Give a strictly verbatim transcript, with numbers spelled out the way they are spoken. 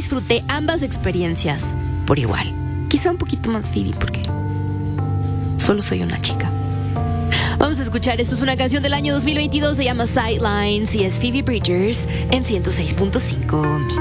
disfruté ambas experiencias por igual. Quizá un poquito más Phoebe porque solo soy una chica. Vamos a escuchar, esto es una canción del año dos mil veintidós, se llama Sidelines y es Phoebe Bridgers en ciento seis punto cinco.